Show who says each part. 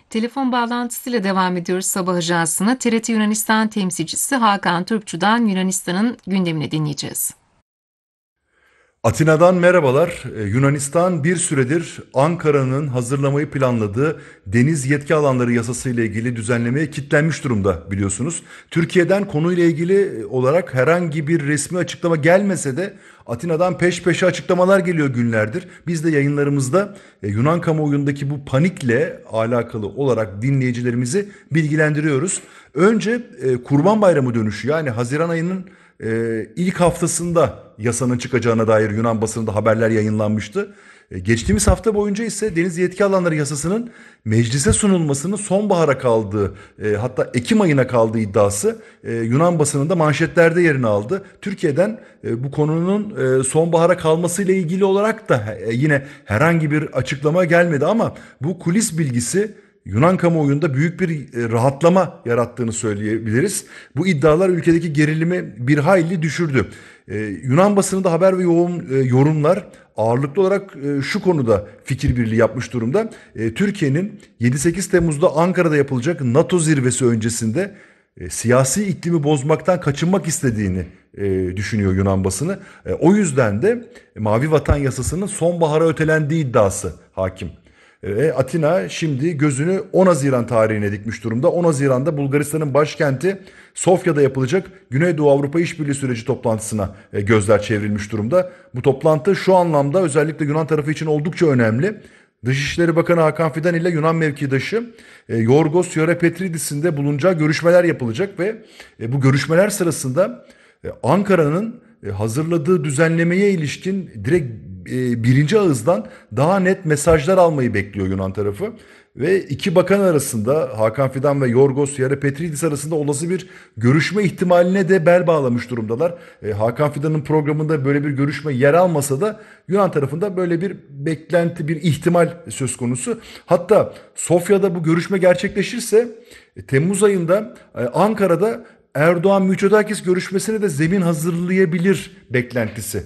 Speaker 1: Telefon bağlantısıyla devam ediyoruz sabah ajansına. TRT Yunanistan temsilcisi Hakan Turpçu'dan Yunanistan'ın gündemini dinleyeceğiz.
Speaker 2: Atina'dan merhabalar. Yunanistan bir süredir Ankara'nın hazırlamayı planladığı deniz yetki alanları yasası ile ilgili düzenlemeye kilitlenmiş durumda biliyorsunuz. Türkiye'den konuyla ilgili olarak herhangi bir resmi açıklama gelmese de Atina'dan peş peşe açıklamalar geliyor günlerdir. Biz de yayınlarımızda Yunan kamuoyundaki bu panikle alakalı olarak dinleyicilerimizi bilgilendiriyoruz. Önce Kurban Bayramı dönüşü, yani Haziran ayının ilk haftasında yasanın çıkacağına dair Yunan basınında haberler yayınlanmıştı. Geçtiğimiz hafta boyunca ise Deniz Yetki Alanları Yasası'nın meclise sunulmasının sonbahara kaldığı, hatta Ekim ayına kaldığı iddiası Yunan basınında manşetlerde yerini aldı. Türkiye'den bu konunun sonbahara kalmasıyla ilgili olarak da yine herhangi bir açıklama gelmedi, ama bu kulis bilgisi Yunan kamuoyunda büyük bir rahatlama yarattığını söyleyebiliriz. Bu iddialar ülkedeki gerilimi bir hayli düşürdü. Yunan basınında haber ve yorumlar ağırlıklı olarak şu konuda fikir birliği yapmış durumda. Türkiye'nin 7-8 Temmuz'da Ankara'da yapılacak NATO zirvesi öncesinde siyasi iklimi bozmaktan kaçınmak istediğini düşünüyor Yunan basını. O yüzden de Mavi Vatan Yasası'nın sonbahara ötelendiği iddiası hakim. Atina şimdi gözünü 10 Haziran tarihine dikmiş durumda. 10 Haziran'da Bulgaristan'ın başkenti Sofya'da yapılacak Güneydoğu Avrupa İşbirliği Süreci toplantısına gözler çevrilmiş durumda. Bu toplantı şu anlamda özellikle Yunan tarafı için oldukça önemli. Dışişleri Bakanı Hakan Fidan ile Yunan mevkidaşı Yorgos Yörepetridis'in de bulunacağı görüşmeler yapılacak ve bu görüşmeler sırasında Ankara'nın hazırladığı düzenlemeye ilişkin direkt birinci ağızdan daha net mesajlar almayı bekliyor Yunan tarafı. Ve iki bakan arasında, Hakan Fidan ve Yorgos Yörepetridis arasında olası bir görüşme ihtimaline de bel bağlamış durumdalar. Hakan Fidan'ın programında böyle bir görüşme yer almasa da Yunan tarafında böyle bir beklenti, bir ihtimal söz konusu. Hatta Sofya'da bu görüşme gerçekleşirse Temmuz ayında Ankara'da Erdoğan Mitsotakis görüşmesine de zemin hazırlayabilir beklentisi